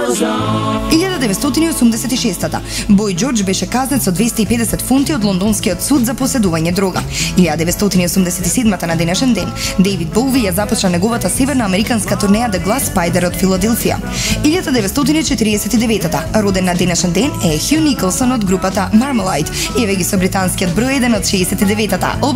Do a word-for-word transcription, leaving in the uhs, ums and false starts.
илјада деветстотини и осумдесет и шеста Бој Џорџ беше казнет со двесте и педесет фунти од лондонскиот суд за поседување дрога. илјада деветстотини и осумдесет и седма на денешен ден Дејвид Боуи ја започна неговата северноамериканска турнеја The Glass Spider од Филаделфија. илјада деветстотини и четиридесет и девета роден на денешен ден е Хју Николсон од групата Marmalade, еве ги со британскиот број еден од шеесет и девета